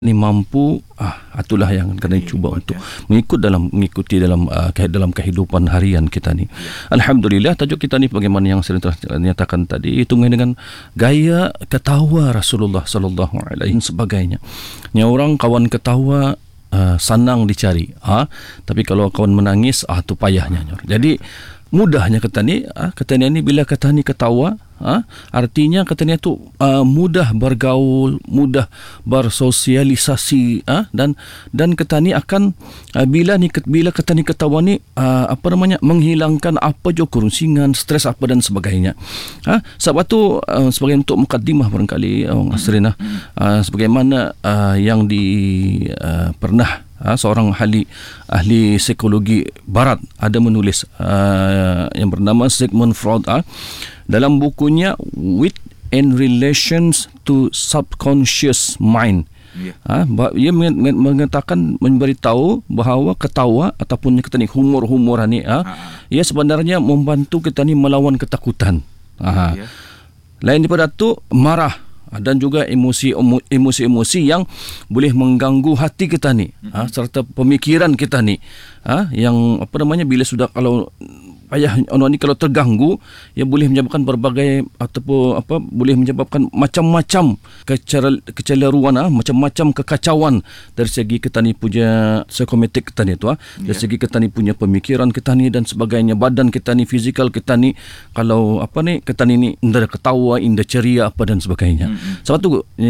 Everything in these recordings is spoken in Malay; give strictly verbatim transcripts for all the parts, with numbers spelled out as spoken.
ni mampu, ah itulah yang kena cuba untuk ya. mengikut dalam mengikuti dalam uh, dalam kehidupan harian kita ni. Ya. Alhamdulillah, tajuk kita ni bagaimana yang saya telah nyatakan tadi, itu dengan gaya ketawa Rasulullah sallallahu alaihi wasallam sebagainya. Ni orang kawan ketawa uh, senang dicari, ah tapi kalau kawan menangis, ah tu payahnya. Jadi mudahnya kata ni, ah, kata ni bila kata ni ketawa, ah, artinya kata ni tu uh, mudah bergaul, mudah bersosialisasi, ah, dan dan kata ni akan uh, bila ni bila kata ni ketawa ni uh, apa namanya menghilangkan apa je kerusingan, stres apa dan sebagainya. Ah, sebab tu uh, sebagai untuk mukadimah barangkali uh, Asrina, uh, sebagaimana uh, yang di uh, pernah Ha, seorang ahli ahli psikologi barat ada menulis uh, yang bernama Sigmund Freud, uh, dalam bukunya Wit in Relations to Subconscious Mind. Yeah. Ha, ia mengatakan, memberitahu bahawa ketawa ataupun kita ni humor-humor ni, ha, ia sebenarnya membantu kita ni melawan ketakutan. Ha. Yeah. Lain daripada tu marah dan juga emosi emosi-emosi yang boleh mengganggu hati kita ni, mm-hmm. ha, serta pemikiran kita ni, ha, yang apa namanya bila sudah kalau ayah orang ni kalau terganggu, ia boleh menyebabkan berbagai ataupun apa boleh menyebabkan macam-macam kecelaruan, ha, macam-macam kekacauan dari segi kita ni punya psikometrik kita ni tu, ha, dari yeah. segi kita ni punya pemikiran kita ni dan sebagainya, badan kita ni, fizikal kita ni, kalau apa ni kita ni ni indah ketawa, indah ceria apa dan sebagainya. Mm-hmm. Sebab tu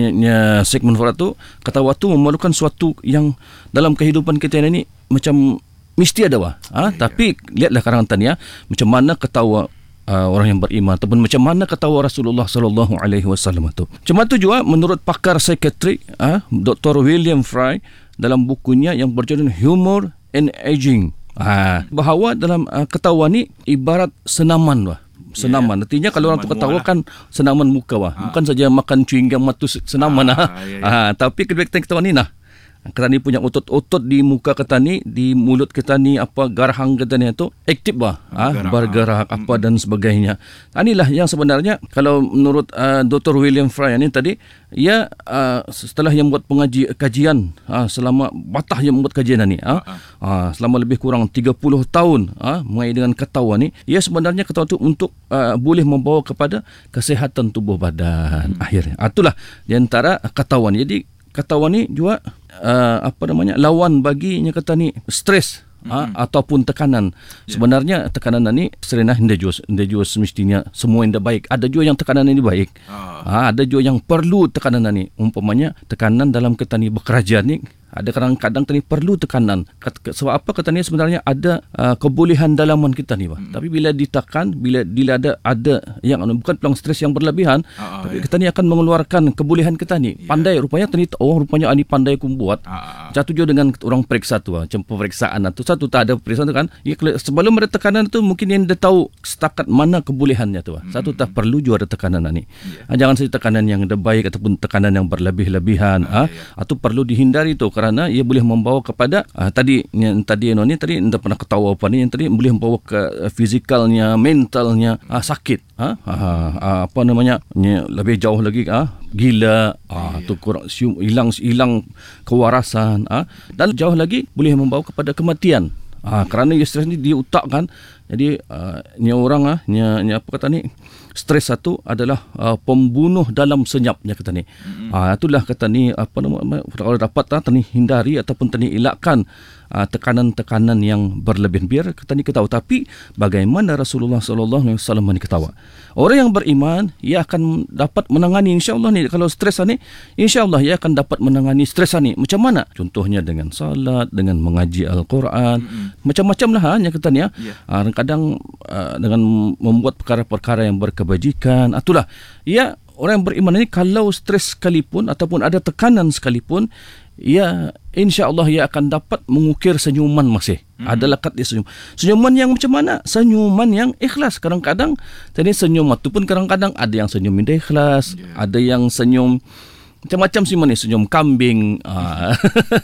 nya Sigmund Freud tu ketawa tu memerlukan suatu yang dalam kehidupan kita ni macam mesti ada wah. Ha? Ya, tapi ya. lihatlah karangan tanya macam mana ketawa uh, orang yang beriman ataupun macam mana ketawa Rasulullah sallallahu alaihi wasallam tu. Macam tu juga menurut pakar psikiatri, uh, Doktor William Fry dalam bukunya yang berjudul Humor and Aging. Ha, bahawa dalam uh, ketawa ni ibarat senaman wah. Senaman. Yeah. Artinya kalau orang tu ketawa kan senaman muka wah. Ha. Bukan saja makan chewing gum tu senaman, ha. Ha. Ya, ya. Ha, tapi kedua kita ketawa ni nah. Kita ni punya otot-otot di muka kita ni, di mulut kita ni, apa garang kita ni tu aktif bah, ah, bergerak apa dan sebagainya. Inilah yang sebenarnya kalau menurut uh, Doktor William Fry ni tadi, ia uh, setelah yang buat pengaji kajian, ah, selama batah yang membuat kajian ni, ah, ah, selama lebih kurang tiga puluh tahun, ah, mengenai dengan ketawa ni, ia sebenarnya ketawa tu untuk uh, boleh membawa kepada kesihatan tubuh badan. Hmm. Akhirnya, ah, itulah di antara ketawa ni. Jadi ketawa ni juga uh, apa namanya lawan baginya kata ni stres, mm-hmm. ha, ataupun tekanan. Yeah. Sebenarnya tekanan ni serenah indah juga, indah juga semestinya semua indah baik. Ada juga yang tekanan ini baik. Ah. Ha, ada juga yang perlu tekanan ni. Umpamanya tekanan dalam kata ni bekerja ni, ada kadang-kadang tadi perlu tekanan. Sebab apa kata ni sebenarnya ada uh, kebolehan dalaman kita ni, hmm. tapi bila ditekan, bila bila ada ada yang bukan peluang stres yang berlebihan, uh, tapi yeah. kita ni akan mengeluarkan kebolehan kita ni. Yeah. Pandai rupanya tadi, oh rupanya ani pandai aku buat. Uh, Jatuh juga dengan orang periksa tu, macam pemeriksaan tu satu tak ada pemeriksaan tu kan. Ya, sebelum ada tekanan tu mungkin yang dia tahu setakat mana kebolehannya tu. Hmm. Satu tak perlu juga ada tekanan ni. Yeah. Jangan saja tekanan yang ada baik ataupun tekanan yang berlebih-lebihan, uh, ah, yeah. atau perlu dihindari tu. Kerana ia boleh membawa kepada uh, tadi yang tadi yang ni tadi anda pernah ketawa apa ni yang tadi boleh membawa ke uh, fizikalnya, mentalnya uh, sakit, uh, uh, uh, apa namanya ni, lebih jauh lagi uh, gila, uh, tu kurang hilang hilang kewarasan, uh, dan jauh lagi boleh membawa kepada kematian. Ah, kerana ia stres ni di otak kan. Jadi uh, ni orang ah ni, ni apa kata ni stres satu adalah uh, pembunuh dalam senyapnya kata ni. Mm-hmm. Ah, itulah kata ni apa nama kalau dapat ah, tani hindari ataupun tani elakkan uh, tekanan-tekanan yang berlebihan. Biar kita ni ketawa, tapi bagaimana Rasulullah sallallahu alaihi wasallam ni ketawa. Orang yang beriman ia akan dapat menangani insya-Allah ni kalau stres ni, insya-Allah ia akan dapat menangani stres ni. Macam mana? Contohnya dengan salat, dengan mengaji Al-Quran, mm-hmm. macam-macam lah hanya kata ni ya. Yeah. Uh, kadang uh, dengan membuat perkara-perkara yang berkebajikan. Itulah ia orang yang beriman ini kalau stres sekalipun ataupun ada tekanan sekalipun, ia insya-Allah ia akan dapat mengukir senyuman masih. Mm-hmm. Ada lekat dia senyum. Senyuman yang macam mana? Senyuman yang ikhlas. Kadang-kadang tadi senyum itu pun kadang-kadang ada yang senyum indah ikhlas, yeah. ada yang senyum macam-macam sih mana senyum kambing. Ah.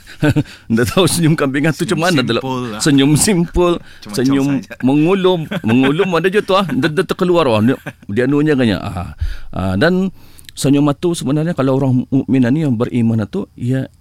Anda tahu senyum kambing itu macam mana? Lah. Senyum simpul, senyum saja. mengulum, mengulum ada je tu ah. Dia, dia terkeluar ah. Dia, dia anunya kan ya. Ah. Ah. Dan senyum itu sebenarnya kalau orang mukmin ni yang beriman itu ia